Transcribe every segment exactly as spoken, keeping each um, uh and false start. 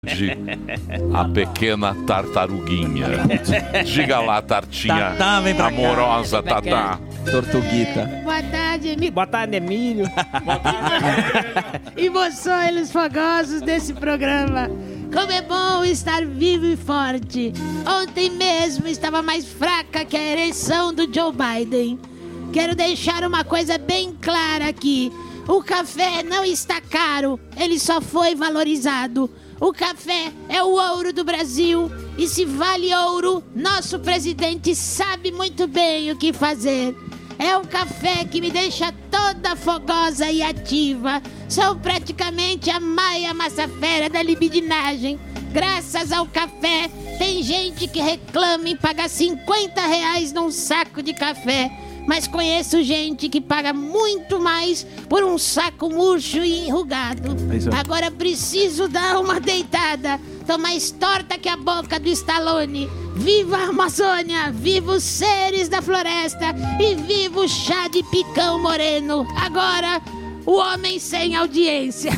De a pequena tartaruguinha. Diga lá, Tartinha. Tatá, vem pra cá. Amorosa, Tatá. Tortuguita. Boa tarde, Emílio. Boa tarde, Emílio. Emoções fogosos desse programa. Como é bom estar vivo e forte. Ontem mesmo estava mais fraca que a eleição do Joe Biden. Quero deixar uma coisa bem clara aqui. O café não está caro, ele só foi valorizado. O café é o ouro do Brasil e se vale ouro, nosso presidente sabe muito bem o que fazer. É o café que me deixa toda fogosa e ativa. Sou praticamente a Maia Massafera da libidinagem. Graças ao café, tem gente que reclama em pagar cinquenta reais num saco de café. Mas conheço gente que paga muito mais por um saco murcho e enrugado. Agora preciso dar uma deitada. Tô mais torta que a boca do Stallone. Viva a Amazônia, viva os seres da floresta e viva o chá de picão moreno. Agora, o homem sem audiência.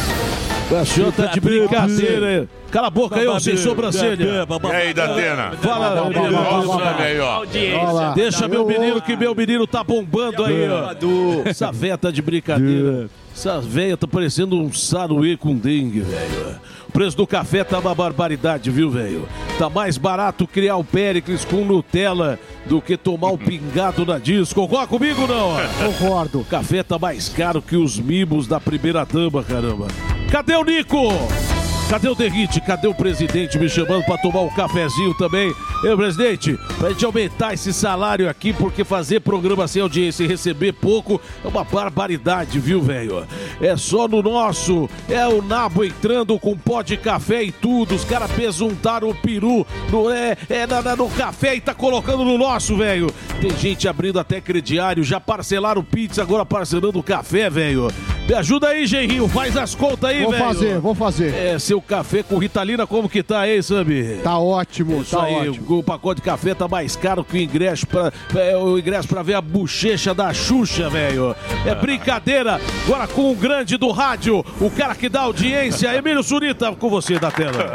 A senhora tá de brincadeira. Cala a boca aí, ô, sem sobrancelha. E aí, Datena? Fala, Nossa, aí, ó. Deixa meu menino, que meu menino tá bombando aí, ó. Essa véia tá de brincadeira. Essa véia tá parecendo um saruê com dengue, velho. O preço do café tá uma barbaridade, viu, velho? Tá mais barato criar o Péricles com Nutella do que tomar um pingado na disco. Concorda comigo, não? Concordo. O café tá mais caro que os mimos da primeira dama, caramba. Cadê o Nico? Cadê o Derrite? Cadê o presidente me chamando pra tomar um cafezinho também? Eu, presidente, pra gente aumentar esse salário aqui, porque fazer programa sem audiência e receber pouco é uma barbaridade, viu, velho? É só no nosso, é o nabo entrando com pó de café e tudo, os caras pesuntaram o peru no, é, é, na, na, no café e tá colocando no nosso, velho. Tem gente abrindo até crediário, já parcelaram pizza, agora parcelando o café, velho. Me ajuda aí, Genrinho, faz as contas aí, velho. Vou fazer, vou fazer. É, seu café com Ritalina, como que tá aí, Sambi? Tá ótimo, Isso tá aí, ótimo. o pacote de café tá mais caro que o ingresso pra, é, o ingresso pra ver a bochecha da Xuxa, velho. É brincadeira. Agora com o grande do rádio, o cara que dá audiência, Emílio Surita, com você da tela.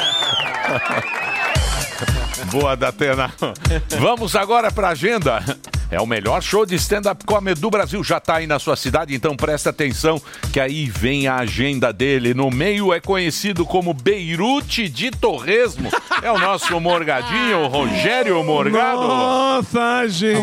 Boa, Datena. Vamos agora pra agenda. É o melhor show de stand-up comedy do Brasil. Já tá aí na sua cidade, então presta atenção que aí vem a agenda dele. No meio é conhecido como Beirute de Torresmo. É o nosso Morgadinho, o Rogério Morgado. Nossa, gente.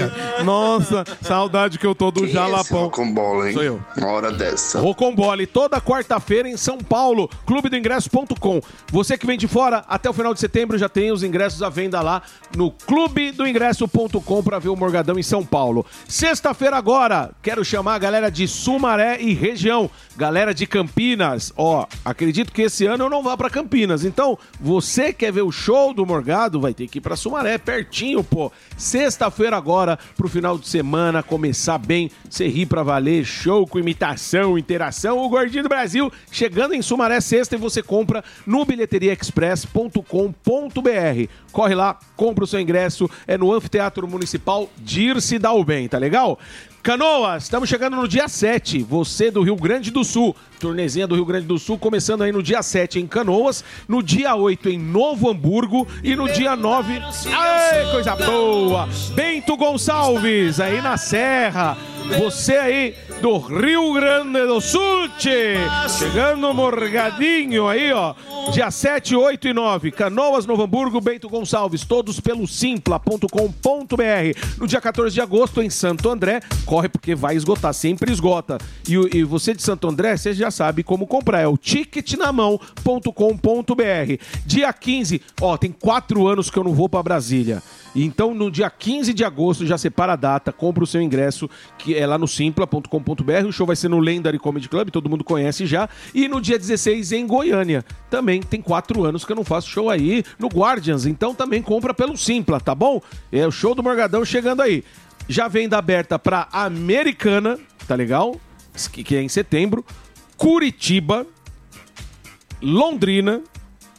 Nossa, saudade que eu tô do Quem Jalapão. É com bola, hein? Sou eu. Uma hora dessa. Rocombole, toda quarta-feira em São Paulo, clube do ingresso ponto com. Você que vem de fora, até o final de setembro já tem os ingressos à venda lá no clube do ingresso ponto com para ver o Morgadão em São Paulo. Sexta-feira agora, quero chamar a galera de Sumaré e região, galera de Campinas. Ó, acredito que esse ano eu não vá para Campinas, então você quer ver o show do Morgado, vai ter que ir para Sumaré, pertinho, pô. Sexta-feira agora, pro final de semana, começar bem, você ri pra valer, show com imitação, interação, o Gordinho do Brasil, chegando em Sumaré sexta e você compra no bilheteria express ponto com ponto b r. Corre lá, compra o seu ingresso, é no Anfiteatro Municipal Dirce Dalben, tá legal? Canoas, estamos chegando no dia sete, você do Rio Grande do Sul, turnezinha do Rio Grande do Sul, começando aí no dia sete em Canoas, no dia oito em Novo Hamburgo e no dia nove, ai, coisa boa, Bento Gonçalves, aí na Serra, você aí do Rio Grande do Sul, tchê. Chegando no Morgadinho aí, ó, dia sete, oito e nove, Canoas, Novo Hamburgo, Bento Gonçalves, todos pelo simpla ponto com ponto b r. No dia quatorze de agosto em Santo André, corre porque vai esgotar, sempre esgota. E, e você de Santo André, você já sabe como comprar, é o ticket na mão ponto com ponto b r. Dia quinze, ó, tem quatro anos que eu não vou pra Brasília. Então, no dia quinze de agosto, já separa a data, compra o seu ingresso, que é lá no simpla ponto com ponto b r. O show vai ser no Legendary Comedy Club, todo mundo conhece já. E no dia dezesseis, em Goiânia. Também tem quatro anos que eu não faço show aí no Guardians. Então, também compra pelo Simpla, tá bom? É o show do Morgadão chegando aí. Já venda aberta pra Americana, tá legal? Que é em setembro. Curitiba, Londrina,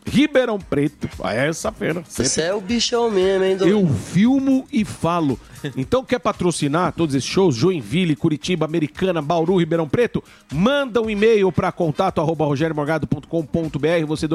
Ribeirão Preto. Essa feira. Você é o bichão mesmo, hein, Eu filmo e falo. Então quer patrocinar todos esses shows? Joinville, Curitiba, Americana, Bauru, Ribeirão Preto? Manda um e-mail para contato arroba rogério morgado ponto com ponto br. Você